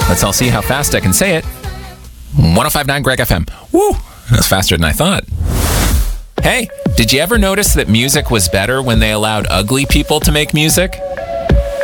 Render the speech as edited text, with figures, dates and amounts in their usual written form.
Let's all see how fast I can say it. 105.9 Greg FM. Woo! That's faster than I thought. Hey, did you ever notice that music was better when they allowed ugly people to make music?